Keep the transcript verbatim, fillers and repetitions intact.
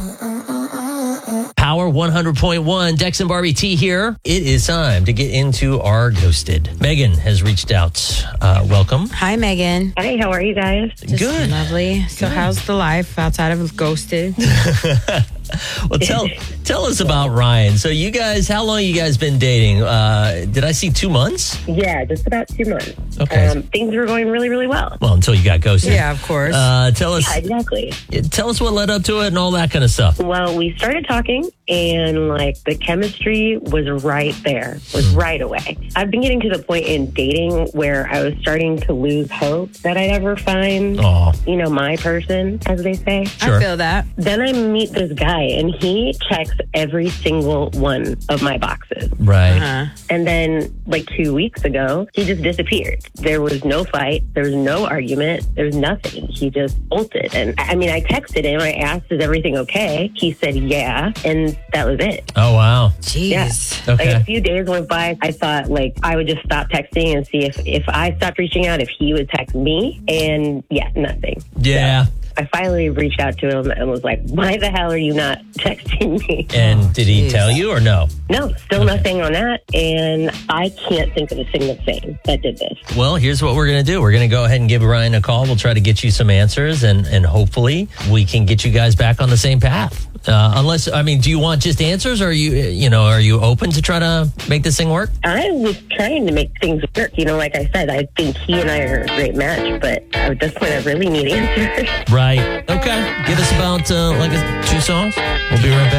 Power one hundred point one, Dex and Barbie T here. It is time to get into our Ghosted. Megan has reached out. Uh, welcome. Hi, Megan. Hi, how are you guys? Just Good. Lovely. So Good. how's the life outside of Ghosted? Well, tell tell us about Ryan. So you guys, how long you guys been dating? Uh, did I see two months? Yeah, just about two months. Okay. Um, things were going really, really well. Well, until you got ghosted. Yeah, of course. Uh, tell us, Yeah, exactly. tell us what led up to it and all that kind of stuff. Well, we started talking, and like the chemistry was right there, was right away. I've been getting to the point in dating where I was starting to lose hope that I'd ever find, Aw. you know, my person, as they say. Sure. I feel that. Then I meet this guy, and he checks every single one of my boxes. Right. Uh-huh. And then, like two weeks ago, he just disappeared. There was no fight. There was no argument. There was nothing. He just bolted. And I mean, I texted him. I asked, is everything okay? He said, yeah. And that was it. Oh, wow. Jeez. Yeah. Okay. Like a few days went by. I thought like I would just stop texting and see if, if I stopped reaching out, if he would text me. And yeah, nothing. Yeah. So I finally reached out to him and was like, why the hell are you not texting me? And did he Jeez. tell you or no? No, still nothing on that. And I can't think of a single thing that did this. Well, here's what we're going to do. We're going to go ahead and give Ryan a call. We'll try to get you some answers, and, and hopefully we can get you guys back on the same path. Uh, unless, I mean, do you want just answers, or are you, you know, are you open to try to make this thing work? I was trying to make things work. You know, like I said, I think he and I are a great match, but at this point, I really need answers. Right. Okay. Give us about uh, like a, two songs. We'll be right back.